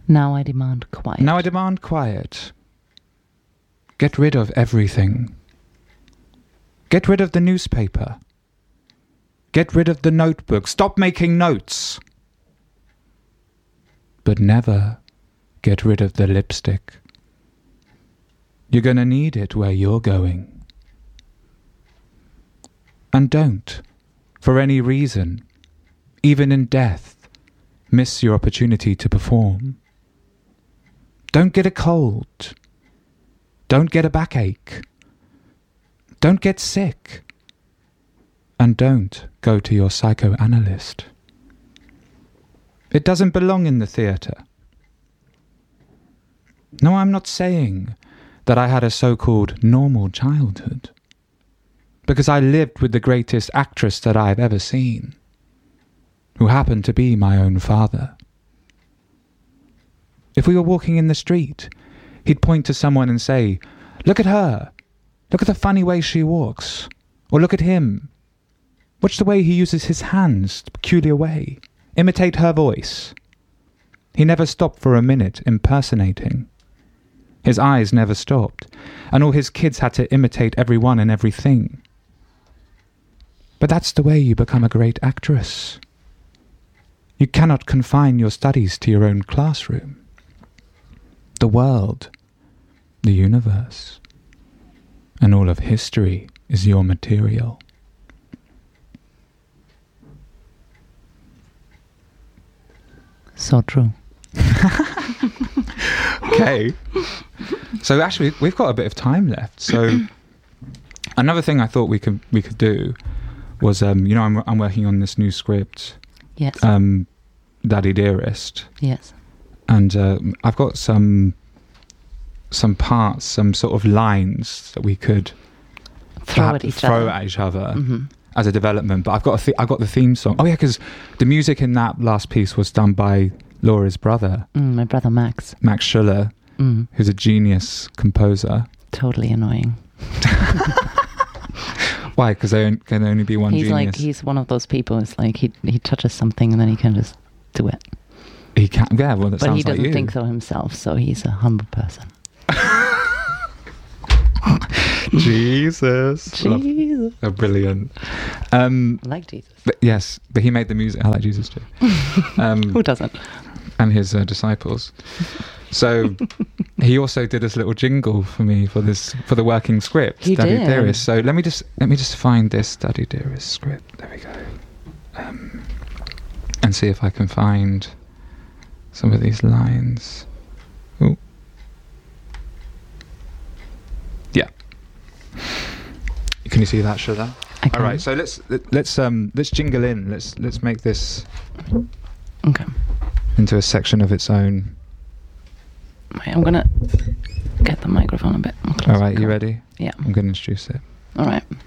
Now I demand quiet. Now I demand quiet. Get rid of everything. Get rid of the newspaper. Get rid of the notebook. Stop making notes. But never get rid of the lipstick. You're going to need it where you're going. And don't, for any reason, even in death, miss your opportunity to perform. Don't get a cold. Don't get a backache. Don't get sick. And don't go to your psychoanalyst. It doesn't belong in the theatre. No, I'm not saying that I had a so-called normal childhood, because I lived with the greatest actress that I've ever seen, who happened to be my own father. If we were walking in the street, he'd point to someone and say, "Look at her. Look at the funny way she walks. Or look at him. Watch the way he uses his hands, the peculiar way. Imitate her voice." He never stopped for a minute impersonating. His eyes never stopped, and all his kids had to imitate everyone and everything. But that's the way you become a great actress. You cannot confine your studies to your own classroom. The world, the universe, and all of history is your material. So true. Okay. So actually, we've got a bit of time left. So another thing I thought we could do was, I'm working on this new script. Yes. Daddy Dearest. Yes. And I've got some parts, some sort of lines that we could throw at each other as a development. But I've got the theme song. Oh yeah, because the music in that last piece was done by Laura's brother, my brother Max Schuller, who's a genius composer. Totally annoying. Why? Because there can only be one genius. He's one of those people. It's like he touches something and then he can just do it. He can, yeah. Well, that sounds like you. But he doesn't think so himself, so he's a humble person. Jesus. Oh, brilliant. I like Jesus. But he made the music. I like Jesus too. Who doesn't? And his disciples. So he also did this little jingle for me for the working script. He Daddy did. Dearest. So let me just find this Daddy Dearest script. There we go. And see if I can find some of these lines. Ooh. Yeah. Can you see that, Shulla? All right. So let's jingle in. Let's make this into a section of its own. Wait, I'm gonna get the microphone a bit closer. All right. You ready? Yeah. I'm gonna introduce it. All right.